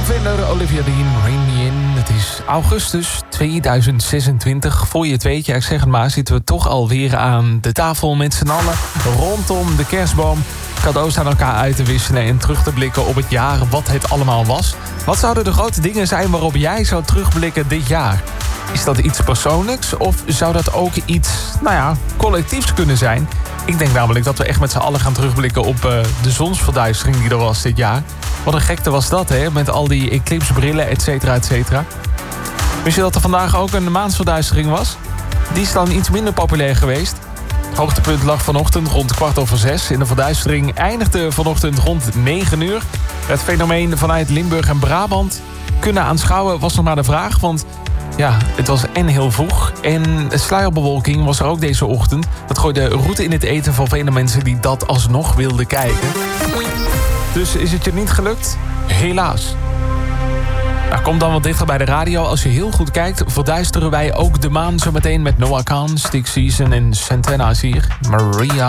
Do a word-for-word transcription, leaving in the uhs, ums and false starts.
Vinder, Olivia Dean, Rain Me In. Het is augustus tweeduizend zesentwintig. Voor je het weet, ja, ik zeg het maar, zitten we toch alweer aan de tafel met z'n allen rondom de kerstboom. Cadeaus aan elkaar uit te wisselen en terug te blikken op het jaar wat het allemaal was. Wat zouden de grote dingen zijn waarop jij zou terugblikken dit jaar? Is dat iets persoonlijks of zou dat ook iets, nou ja, collectiefs kunnen zijn? Ik denk namelijk dat we echt met z'n allen gaan terugblikken op uh, de zonsverduistering die er was dit jaar. Wat een gekte was dat, hè? Met al die eclipsebrillen, et cetera, et cetera. Wist je dat er vandaag ook een maansverduistering was? Die is dan iets minder populair geweest. Het hoogtepunt lag vanochtend rond kwart over zes. En de verduistering eindigde vanochtend rond negen uur. Het fenomeen vanuit Limburg en Brabant kunnen aanschouwen was nog maar de vraag. Want ja, het was en heel vroeg. En sluierbewolking was er ook deze ochtend. Dat gooide route in het eten van vele mensen die dat alsnog wilden kijken. Dus is het je niet gelukt? Helaas. Nou, kom dan wat dichter bij de radio. Als je heel goed kijkt, verduisteren wij ook de maan zometeen met Noah Kahn, Stick Season en Santana's hier. Maria.